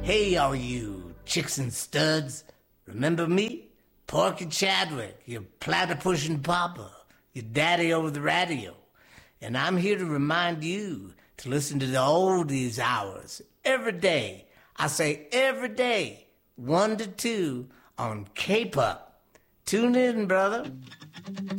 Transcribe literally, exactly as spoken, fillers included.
Hey, all you chicks and studs. Remember me? Porky Chadwick, your platypushing papa, your daddy over the radio. And I'm here to remind you to listen to the oldies hours every day. I say every day, one to two on K-Pop. Tune in, brother.